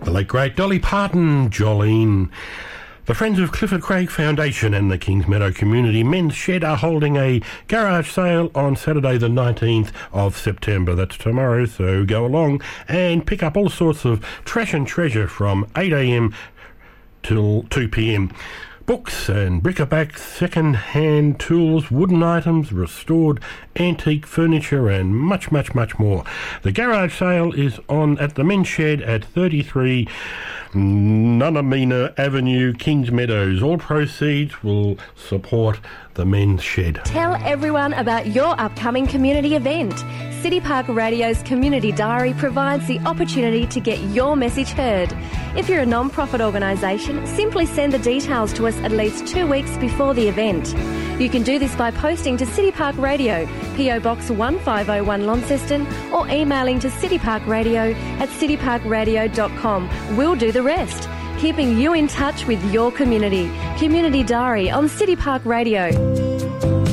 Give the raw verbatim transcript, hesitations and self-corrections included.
The late great Dolly Parton, Jolene. The Friends of Clifford Craig Foundation and the Kingsmeadow Community Men's Shed are holding a garage sale on Saturday the nineteenth of September. That's tomorrow, so go along and pick up all sorts of trash and treasure from eight a.m. till two p.m. Books and bric-a-brac, second-hand tools, wooden items, restored antique furniture and much, much, much more. The garage sale is on at the Men's Shed at thirty-three Nunamina Avenue, Kingsmeadows. All proceeds will support the Men's Shed. Tell everyone about your upcoming community event. City Park Radio's Community Diary provides the opportunity to get your message heard. If you're a non-profit organisation, simply send the details to us at least two weeks before the event. You can do this by posting to City Park Radio, P O Box one five oh one Launceston, or emailing to cityparkradio at cityparkradio dot com. We'll do the rest, keeping you in touch with your community. Community Diary on City Park Radio.